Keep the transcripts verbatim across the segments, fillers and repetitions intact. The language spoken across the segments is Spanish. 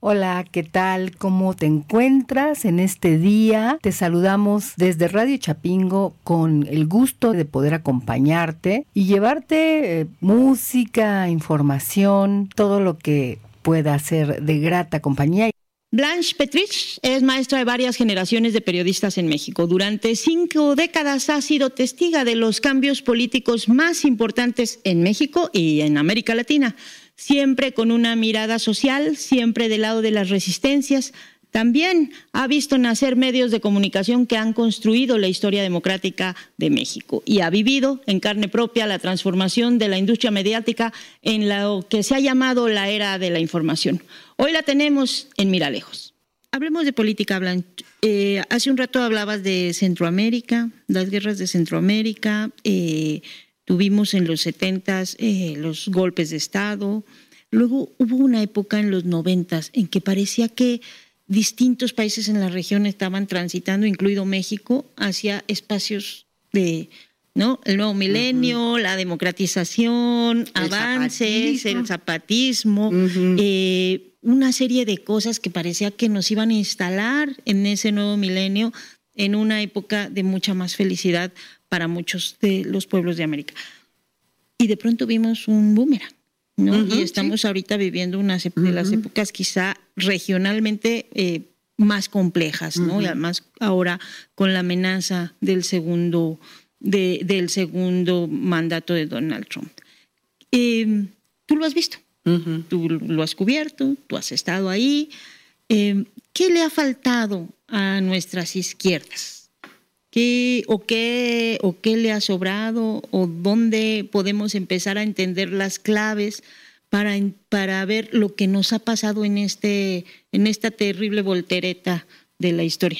Hola, ¿qué tal? ¿Cómo te encuentras en este día? Te saludamos desde Radio Chapingo con el gusto de poder acompañarte y llevarte eh, música, información, todo lo que pueda ser de grata compañía. Blanche Petrich es maestra de varias generaciones de periodistas en México. Durante cinco décadas ha sido testiga de los cambios políticos más importantes en México y en América Latina, siempre con una mirada social, siempre del lado de las resistencias. También ha visto nacer medios de comunicación que han construido la historia democrática de México y ha vivido en carne propia la transformación de la industria mediática en lo que se ha llamado la era de la información. Hoy la tenemos en Miralejos. Hablemos de política, Blanche. Eh, hace un rato hablabas de Centroamérica, las guerras de Centroamérica. Eh, tuvimos en los setentas eh, los golpes de Estado. Luego hubo una época en los noventas en que parecía que distintos países en la región estaban transitando, incluido México, hacia espacios de, ¿no? El nuevo milenio, uh-huh. la democratización, el avances, zapatismo. el zapatismo, uh-huh. eh, una serie de cosas que parecía que nos iban a instalar en ese nuevo milenio, en una época de mucha más felicidad para muchos de los pueblos de América. Y de pronto vimos un boomerang, ¿no? Uh-huh, y estamos sí. ahorita viviendo una de uh-huh. las épocas quizá regionalmente eh, más complejas, ¿no? Uh-huh. Y además ahora con la amenaza del segundo, de, del segundo mandato de Donald Trump. Eh, tú lo has visto, uh-huh. tú lo has cubierto, tú has estado ahí. Eh, ¿Qué le ha faltado a nuestras izquierdas? ¿Qué, o, qué, ¿O qué le ha sobrado? ¿O dónde podemos empezar a entender las claves para, para ver lo que nos ha pasado en, este, en esta terrible voltereta de la historia?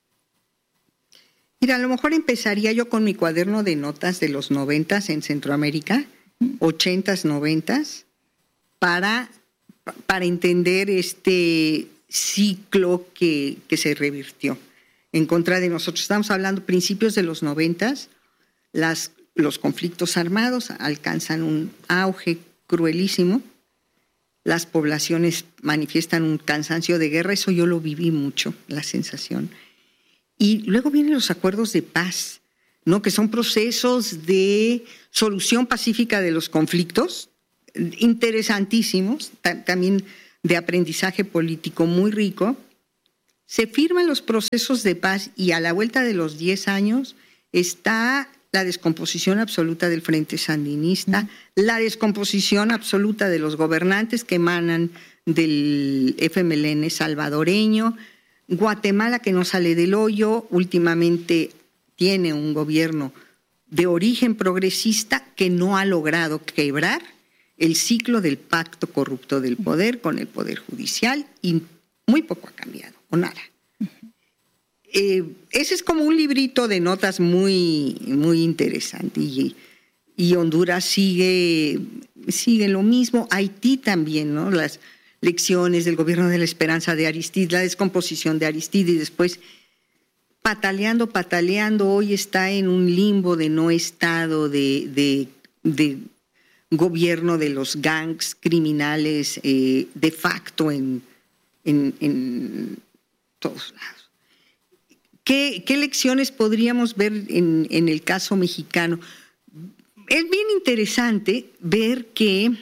Mira, a lo mejor empezaría yo con mi cuaderno de notas de los noventas en Centroamérica, ochentas, noventas, para, para entender este ciclo que, que se revirtió en contra de nosotros. Estamos hablando principios de los noventas, las, los conflictos armados alcanzan un auge cruelísimo, las poblaciones manifiestan un cansancio de guerra, eso yo lo viví mucho, la sensación. Y luego vienen los acuerdos de paz, ¿no? Que son procesos de solución pacífica de los conflictos, interesantísimos, ta- también de aprendizaje político muy rico. Se firman los procesos de paz y a la vuelta de los diez años está la descomposición absoluta del Frente Sandinista, la descomposición absoluta de los gobernantes que emanan del F M L N salvadoreño, Guatemala que no sale del hoyo, últimamente tiene un gobierno de origen progresista que no ha logrado quebrar el ciclo del pacto corrupto del poder con el Poder Judicial y muy poco ha cambiado. O nada. Eh, ese es como un librito de notas muy, muy interesante. Y, y Honduras sigue, sigue lo mismo. Haití también, ¿no? Las lecciones del gobierno de la esperanza de Aristide, la descomposición de Aristide y después pataleando, pataleando. Hoy está en un limbo de no estado de, de, de gobierno de los gangs criminales eh, de facto en, en, en todos lados. ¿Qué, qué lecciones podríamos ver en, en el caso mexicano? Es bien interesante ver que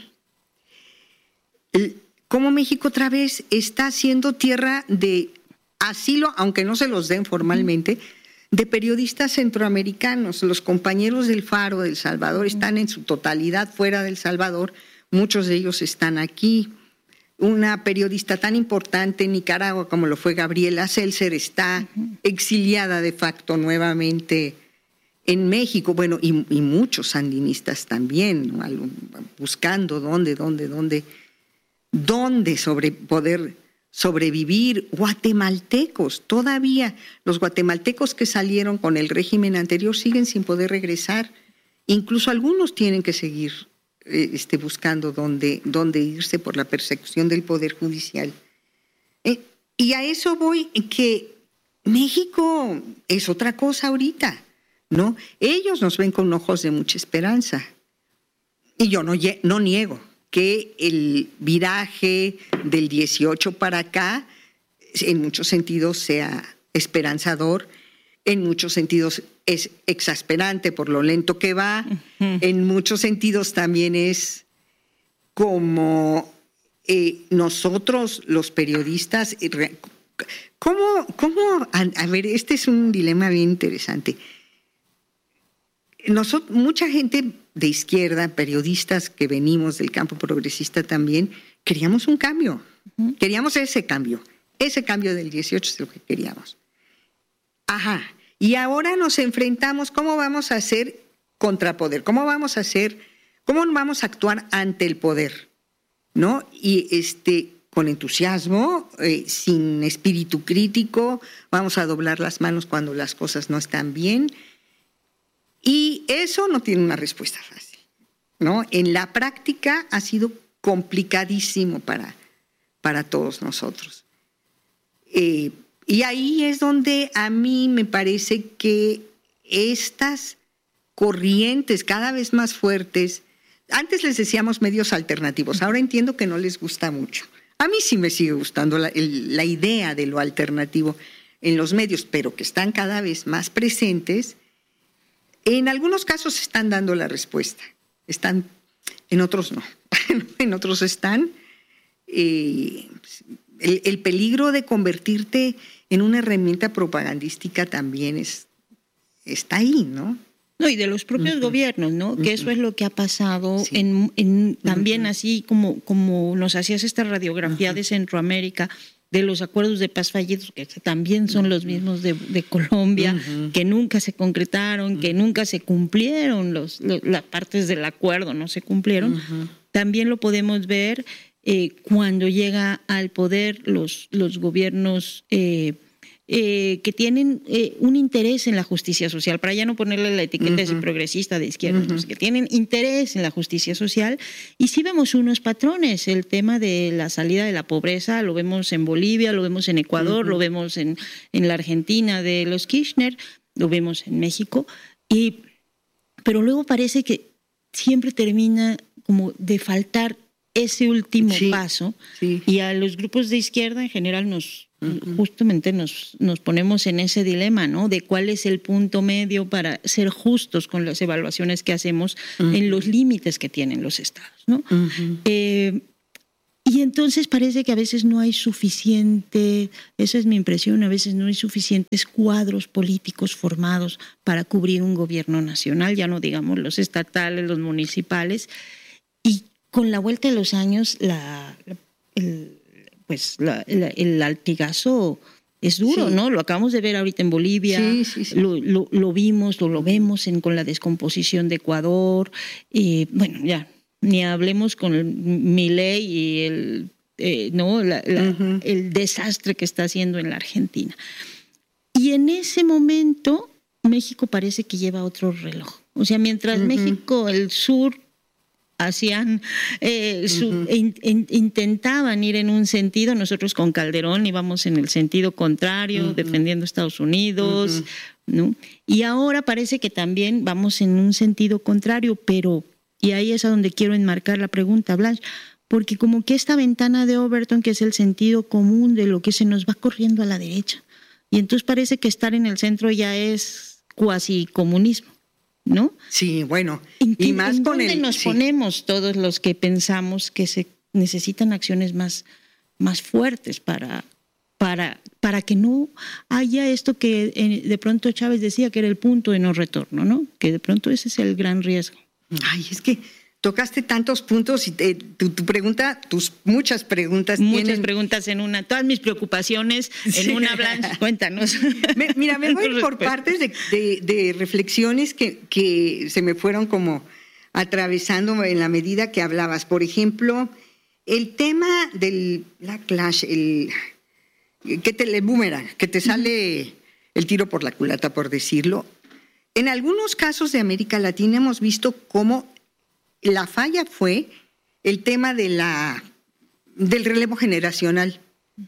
cómo México otra vez está siendo tierra de asilo, aunque no se los den formalmente, de periodistas centroamericanos. Los compañeros del Faro de El Salvador están en su totalidad fuera de El Salvador, muchos de ellos están aquí. Una periodista tan importante en Nicaragua como lo fue Gabriela Seltzer está exiliada de facto nuevamente en México. Bueno, y, y muchos sandinistas también, ¿no? Buscando dónde, dónde, dónde, dónde sobre poder sobrevivir. Guatemaltecos, todavía los guatemaltecos que salieron con el régimen anterior siguen sin poder regresar. Incluso algunos tienen que seguir Este, buscando dónde, dónde irse por la persecución del Poder Judicial. Eh, y a eso voy, que México es otra cosa ahorita, ¿no? Ellos nos ven con ojos de mucha esperanza. Y yo no, no niego que el viraje del dieciocho para acá, en muchos sentidos, sea esperanzador, en muchos sentidos es exasperante por lo lento que va, uh-huh. En muchos sentidos también es como eh, nosotros los periodistas, ¿cómo, cómo, a, a ver, este es un dilema bien interesante. Nosotros, mucha gente de izquierda, periodistas que venimos del campo progresista también, queríamos un cambio, uh-huh. Queríamos ese cambio, ese cambio del dieciocho es lo que queríamos. Ajá, y ahora nos enfrentamos, ¿cómo vamos a hacer contrapoder? ¿Cómo vamos a hacer, cómo vamos a actuar ante el poder? ¿No? Y este, con entusiasmo, eh, sin espíritu crítico, vamos a doblar las manos cuando las cosas no están bien. Y eso no tiene una respuesta fácil, ¿no? En la práctica ha sido complicadísimo para, para todos nosotros. Eh, y ahí es donde a mí me parece que estas corrientes cada vez más fuertes, antes les decíamos medios alternativos, ahora entiendo que no les gusta mucho. A mí sí me sigue gustando la, el, la idea de lo alternativo en los medios, pero que están cada vez más presentes. En algunos casos están dando la respuesta, están, en otros no, en otros están. Eh, el, el peligro de convertirte en una herramienta propagandística también es, está ahí, ¿no? No, y de los propios uh-huh. gobiernos, ¿no? Uh-huh. Que eso es lo que ha pasado sí. en, en también uh-huh. así como, como nos hacías esta radiografía uh-huh. de Centroamérica, de los acuerdos de paz fallidos, que también son los mismos de, de Colombia, uh-huh. que nunca se concretaron, uh-huh. que nunca se cumplieron, los, los, las partes del acuerdo no se cumplieron. Uh-huh. También lo podemos ver eh, cuando llega al poder los, los gobiernos eh, eh, que tienen eh, un interés en la justicia social, para ya no ponerle la etiqueta uh-huh. de progresista de izquierda, uh-huh. que tienen interés en la justicia social. Y sí vemos unos patrones, el tema de la salida de la pobreza, lo vemos en Bolivia, lo vemos en Ecuador, uh-huh. lo vemos en, en la Argentina de los Kirchner, lo vemos en México, y, pero luego parece que siempre termina como de faltar ese último sí, paso, sí. Y a los grupos de izquierda en general nos uh-huh. justamente nos, nos ponemos en ese dilema, ¿no? De cuál es el punto medio para ser justos con las evaluaciones que hacemos uh-huh. en los límites que tienen los estados, ¿no? Uh-huh. Eh, y entonces parece que a veces no hay suficiente, esa es mi impresión, a veces no hay suficientes cuadros políticos formados para cubrir un gobierno nacional, ya no digamos los estatales, los municipales, y con la vuelta de los años, la, el, pues la, la, el latigazo es duro, sí. ¿no? Lo acabamos de ver ahorita en Bolivia, sí, sí, sí. Lo, lo, lo vimos, lo, lo vemos en, con la descomposición de Ecuador, y bueno, ya, ni hablemos con el Milei y el, eh, ¿no? la, la, uh-huh. el desastre que está haciendo en la Argentina. Y en ese momento, México parece que lleva otro reloj. O sea, mientras uh-huh. México, el sur, hacían eh, su, uh-huh. in, in, intentaban ir en un sentido, nosotros con Calderón íbamos en el sentido contrario, uh-huh. defendiendo a Estados Unidos, uh-huh. ¿no? Y ahora parece que también vamos en un sentido contrario, pero, y ahí es a donde quiero enmarcar la pregunta, Blanche, porque como que esta ventana de Overton, que es el sentido común de lo que se nos va corriendo a la derecha, y entonces parece que estar en el centro ya es cuasi comunismo, ¿no? Sí, bueno, y más ¿en con dónde el, nos sí. ponemos todos los que pensamos que se necesitan acciones más, más fuertes para, para, para que no haya esto que eh, de pronto Chávez decía que era el punto de no retorno, ¿no? Que de pronto ese es el gran riesgo. Ay, es que tocaste tantos puntos y te, tu, tu pregunta, tus muchas preguntas. Muchas tienen... preguntas en una, todas mis preocupaciones en sí. una, Blanche, cuéntanos. Me, mira, me voy por partes de, de, de reflexiones que, que se me fueron como atravesando en la medida que hablabas. Por ejemplo, el tema del backlash, el, que te, el boomerang, que te sale el tiro por la culata, por decirlo. En algunos casos de América Latina hemos visto cómo la falla fue el tema de la, del relevo generacional.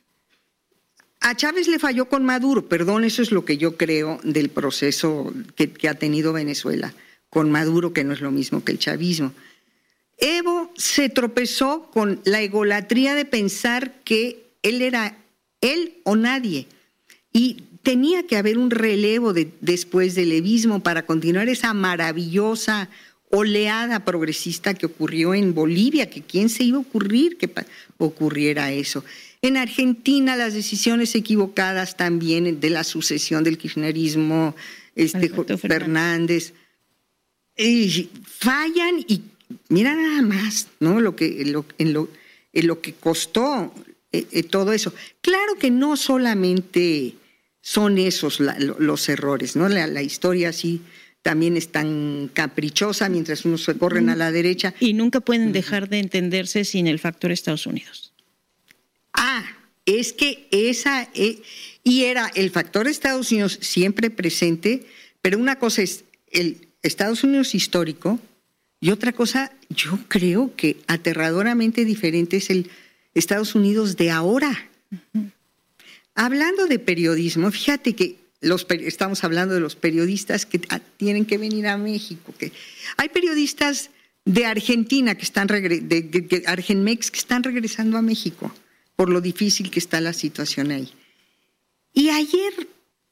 A Chávez le falló con Maduro, perdón, eso es lo que yo creo del proceso que, que ha tenido Venezuela con Maduro, que no es lo mismo que el chavismo. Evo se tropezó con la egolatría de pensar que él era él o nadie. Y tenía que haber un relevo de, después del evismo para continuar esa maravillosa oleada progresista que ocurrió en Bolivia, que quién se iba a ocurrir que ocurriera eso. En Argentina las decisiones equivocadas también de la sucesión del kirchnerismo, este Fernández, Fernández eh, fallan y mira nada más, ¿no? Lo que, lo, en, lo, en lo que costó eh, eh, todo eso. Claro que no solamente son esos la, los errores, ¿no? La, la historia sí también es tan caprichosa mientras unos se corren a la derecha. Y nunca pueden dejar de entenderse sin el factor Estados Unidos. Ah, es que esa... Eh, y era el factor Estados Unidos siempre presente, pero una cosa es el Estados Unidos histórico y otra cosa, yo creo que aterradoramente diferente es el Estados Unidos de ahora. Uh-huh. Hablando de periodismo, fíjate que los, estamos hablando de los periodistas que tienen que venir a México. Que hay periodistas de Argentina que están regre, de, de, de Argenmex que están regresando a México por lo difícil que está la situación ahí. Y ayer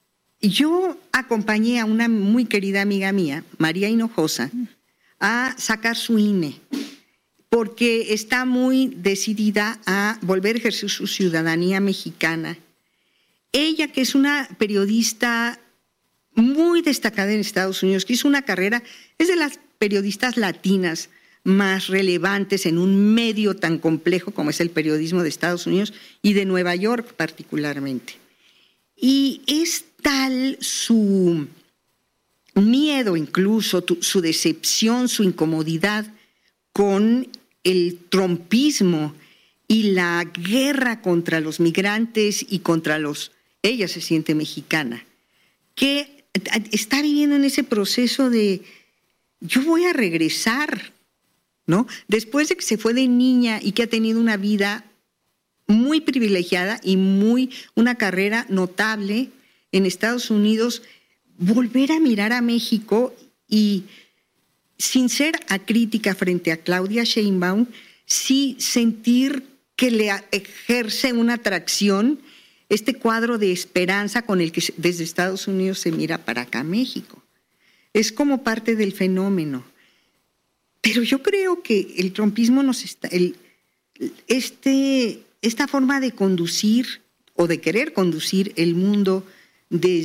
yo acompañé a una muy querida amiga mía, María Hinojosa, a sacar su I N E, porque está muy decidida a volver a ejercer su ciudadanía mexicana. Ella, que es una periodista muy destacada en Estados Unidos, que hizo una carrera, es de las periodistas latinas más relevantes en un medio tan complejo como es el periodismo de Estados Unidos y de Nueva York particularmente. Y es tal su miedo, incluso su decepción, su incomodidad con el trumpismo y la guerra contra los migrantes y contra los... Ella se siente mexicana, que está viviendo en ese proceso de yo voy a regresar, ¿no? Después de que se fue de niña y que ha tenido una vida muy privilegiada y muy una carrera notable en Estados Unidos, volver a mirar a México y sin ser acrítica frente a Claudia Sheinbaum, sí sentir que le ejerce una atracción este cuadro de esperanza con el que desde Estados Unidos se mira para acá México. Es como parte del fenómeno. Pero yo creo que el trumpismo nos está... El, este, esta forma de conducir o de querer conducir el mundo desde